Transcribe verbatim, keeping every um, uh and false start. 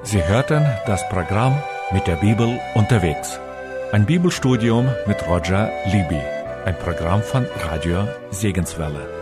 Sie hörten das Programm Mit der Bibel unterwegs. Ein Bibelstudium mit Roger Libby. Ein Programm von Radio Segenswelle.